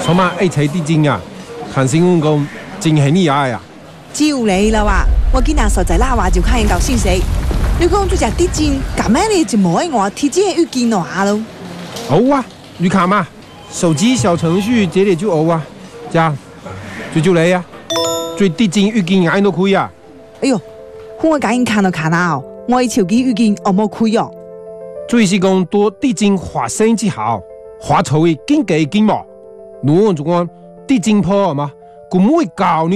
做嘛爱猜地精啊？看新闻讲真系厉害啊！ 就你啦哇！我今日实在啦话就看到信息，你讲做只地震，咁样你就冇喺我提前预见下咯。 好啊，你看嘛，手机小程序这里就有啊，这样就你啊，最地震预见眼都开啊！ 哎呦，我赶紧看哦，我嘅手机预见我冇开哦。 最是讲多地震发生之後，發出嘅緊急警報，如果地震破嘛，佢唔會教你。